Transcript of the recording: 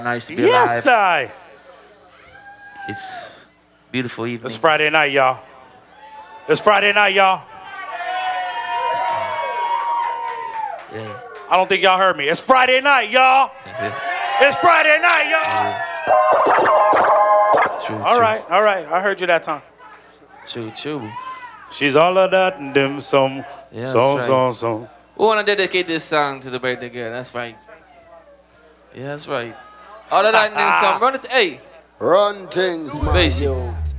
Nice to be Yes, alive. I. It's beautiful evening. It's Friday night, y'all. It's Friday night, y'all. Yeah. I don't think y'all heard me. It's Friday night, y'all. It's Friday night, y'all. True, All right. I heard you that time. True. She's all of that and them some. Yeah, song. that's right. We want to dedicate this song to the birthday girl. That's right. Yeah, that's right. All of that and then some. Run it. Hey. Run things, my Basic. youth.